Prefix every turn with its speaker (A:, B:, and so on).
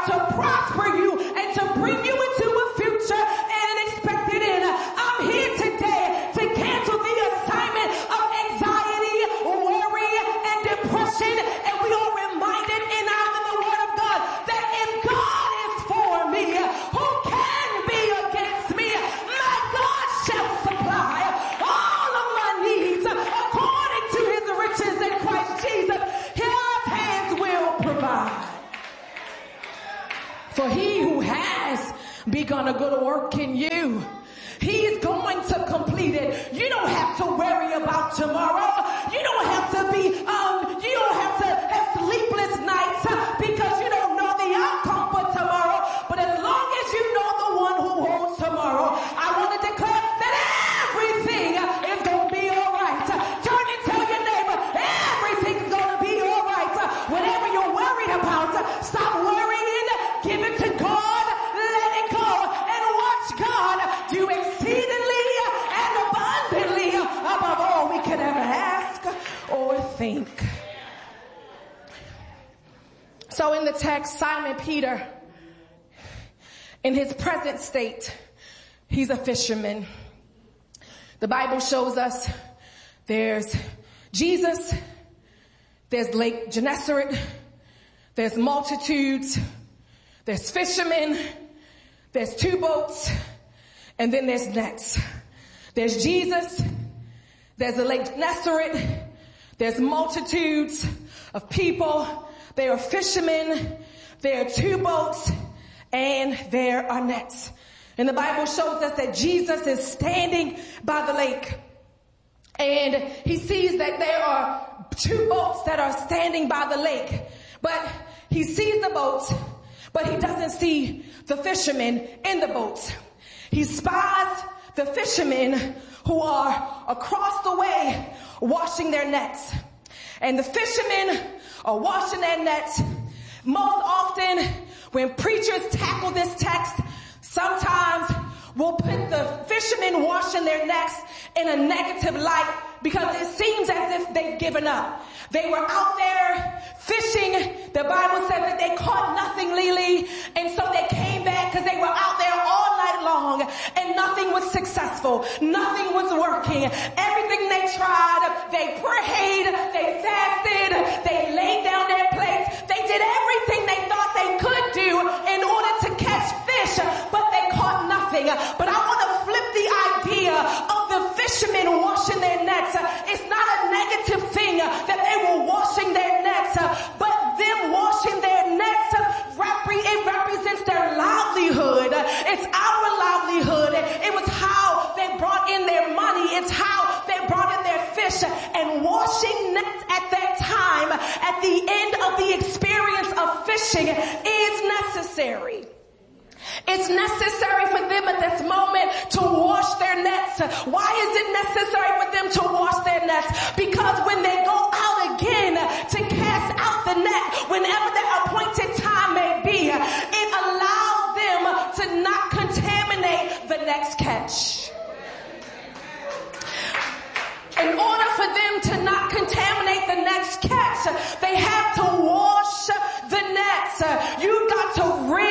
A: to prosper you and to bring you into a future and an expected end. I'm here today to cancel the assignment of anxiety, worry, and depression. And we are reminded in the Word of God that if God is for me, who can be against me? My God shall supply all of my needs according to his riches in Christ Jesus. His hands will provide. For he who has begun a good work in you, he is going to complete it. You don't have to worry about tomorrow. You don't have to be, you don't have to have sleepless nights because you don't know the outcome for tomorrow. But as long as you know the one who holds tomorrow, I want to declare that everything is going to be all right. Turn and tell your neighbor, everything's going to be all right. Whatever you're worried about, stop worrying, give it to God, let it go, and watch God do exceedingly and abundantly above all we could ever ask or think. So in the text, Simon Peter, in his present state, he's a fisherman. The Bible shows us there's Jesus, there's Lake Gennesaret, there's multitudes, there's fishermen, there's two boats, and then there's nets. There's Jesus, there's the Lake Gennesaret, there's multitudes of people, there are fishermen, there are two boats, and there are nets. And the Bible shows us that Jesus is standing by the lake. And he sees that there are two boats that are standing by the lake. But he sees the boats, but he doesn't see the fishermen in the boats. He spies the fishermen who are across the way washing their nets. And the fishermen are washing their nets. Most often, when preachers tackle this text, sometimes we'll put the fishermen washing their nets in a negative light because it seems as if they've given up. They were out there fishing. The Bible says that they caught nothing, Lily, and so they came back because they were out there all night long and nothing was successful. Nothing was working. Everything they tried, they prayed, they fasted, they laid down their plates. They did everything they thought they could do in order to catch fish, but they caught nothing. But I want to flip the idea of the fishermen washing their nets. It's not a negative thing that they were washing their nets, but them washing their nets, it represents their livelihood. It's our livelihood. It was how they brought in their money. It's how they brought in their fish. And washing nets at that time, at the end of the experience of fishing, is necessary. It's necessary for them at this moment to wash their nets. Why is it necessary for them to wash their nets? Because when they go out again to cast out the net, whenever the appointed time may be, it allows them to not contaminate the next catch. In order for them to not contaminate the next catch, they have to wash the nets. You've got to rinse